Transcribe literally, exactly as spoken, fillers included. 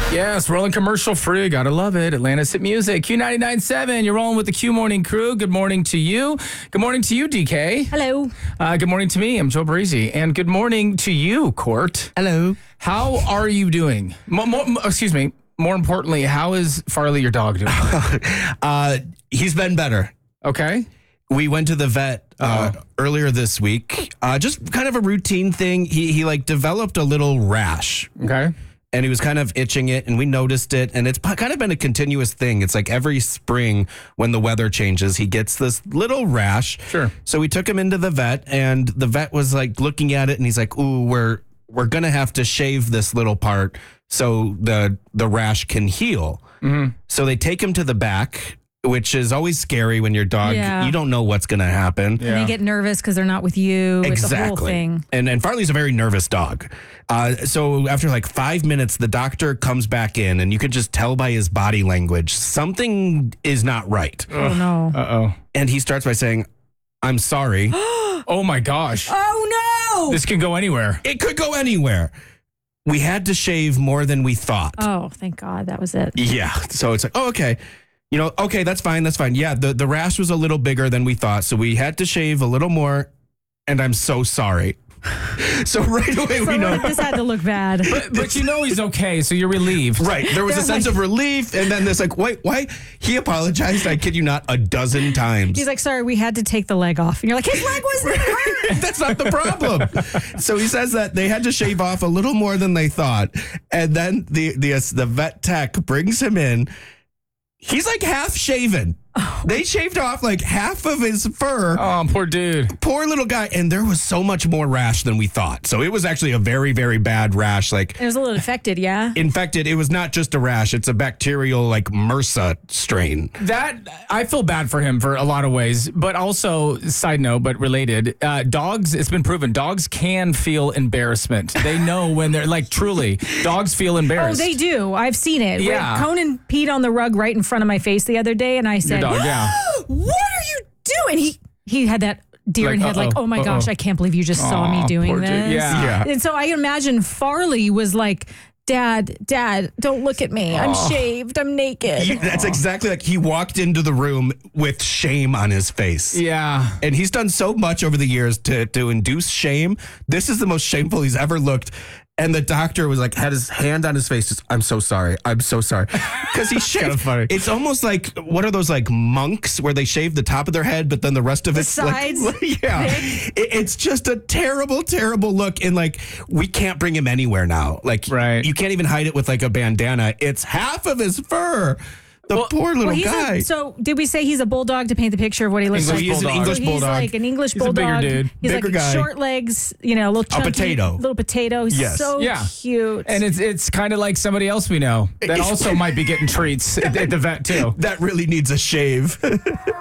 Yes, rolling commercial free. Gotta love it. Atlanta's Hit Music. Q ninety-nine point seven. You're rolling with the Q Morning Crew. Good morning to you. Good morning to you, D K. Hello. Uh, good morning to me. I'm Joe Breezy. And good morning to you, Court. Hello. How are you doing? Mo- mo- excuse me. More importantly, how is Farley, your dog, doing? uh, he's been better. Okay. We went to the vet uh, earlier this week. Uh, just kind of a routine thing. He he like developed a little rash. Okay. And he was kind of itching it, and we noticed it. And it's kind of been a continuous thing. It's like every spring when the weather changes, he gets this little rash. Sure. So we took him into the vet, and the vet was like looking at it, and he's like, "Ooh, we're we're gonna have to shave this little part so the the rash can heal." Mm-hmm. So they take him to the back, which is always scary when your dog, Yeah. you don't know what's going to happen. Yeah. And they get nervous because they're not with you. It's the whole Exactly. thing. And and Farley's a very nervous dog. Uh, so after like five minutes, the doctor comes back in, and you could just tell by his body language, something is not right. Oh, no. Uh-oh. And he starts by saying, "I'm sorry." Oh, my gosh. Oh, no. This can go anywhere. It could go anywhere. We had to shave more than we thought. Oh, thank God. That was it. Yeah. So it's like, oh, okay. You know, okay, that's fine. That's fine. Yeah, the, the rash was a little bigger than we thought. So we had to shave a little more. And I'm so sorry. So right away, So we know. this had to look bad. But, but you know he's okay, so you're relieved. Right. There was a They're sense like- of relief. And then there's like, wait, why? He apologized, I kid you not, a dozen times. He's like, sorry, we had to take the leg off. And you're like, his leg wasn't hurt. That's not the problem. So he says that they had to shave off a little more than they thought. And then the the, the vet tech brings him in. He's like half shaven. Oh. They shaved off like half of his fur. Oh, poor dude. Poor little guy. And there was so much more rash than we thought. So it was actually a very, very bad rash. Like It was a little infected, yeah? infected. It was not just a rash. It's a bacterial like MRSA strain. That, I feel bad for him for a lot of ways, but also, side note, but related, uh, dogs, it's been proven, dogs can feel embarrassment. They know when they're, like, truly, dogs feel Oh, embarrassed. they do. I've seen it. Yeah. Conan peed on the rug right in front of my face the other day, and I Your said, dog, yeah. what are you doing? He he had that deer in Like, head, like, uh-oh, oh my gosh, uh-oh. I can't believe you just saw me Aw, doing poor this. dude. Yeah. Yeah. And so I imagine Farley was like, Dad, Dad, don't look at me. I'm Aw. shaved. I'm naked. He- that's exactly like he walked into the room with shame on his face. Yeah. And he's done so much over the years to, to induce shame. This is the most shameful he's ever looked. And the doctor was like, had his hand on his face. Just, I'm so sorry. I'm so sorry. Because he shaved. Kinda funny. It's almost like, what are those like monks where they shave the top of their head, but then the rest of The it's sides, like, yeah. It, it's just a terrible, terrible look. And like, we can't bring him anywhere now. Like, Right. you can't even hide it with like a bandana. It's half of his fur. The Well- poor little Well, he's guy. a, so did we say he's a bulldog to paint the picture of what he looks English like? He is an bulldog. English So bulldog. He's like an English He's a bulldog. bigger dude. He's Bigger like guy. short legs, you know, a little chunky, potato. little potato. He's Yes. so Yeah. cute. And it's it's kind of like somebody else we know that also might be getting treats at, at the vet, too. That really needs a shave.